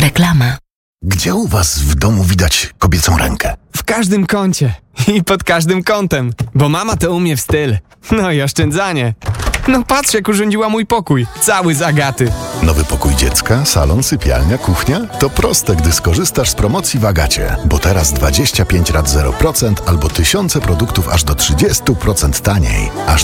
Reklama. Gdzie u was w domu widać kobiecą rękę? W każdym kącie i pod każdym kątem, bo mama to umie w styl. No i oszczędzanie. No patrz, jak urządziła mój pokój, cały z Agaty. Nowy pokój dziecka, salon, sypialnia, kuchnia? To proste, gdy skorzystasz z promocji w Agacie. Bo teraz 25 rat 0% albo tysiące produktów aż do 30% taniej. Aż